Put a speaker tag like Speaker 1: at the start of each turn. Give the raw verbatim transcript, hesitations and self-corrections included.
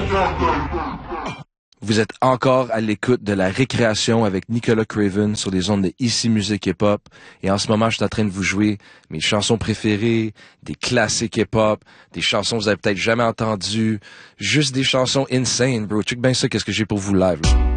Speaker 1: Vous êtes encore à l'écoute de la récréation avec Nicolas Craven sur les ondes de Ici Musique Hip-Hop. Et en ce moment, je suis en train de vous jouer mes chansons préférées, des classiques hip-hop, des chansons que vous avez peut-être jamais entendues, juste des chansons insane, bro. Check bien ça, qu'est-ce que j'ai pour vous live, là.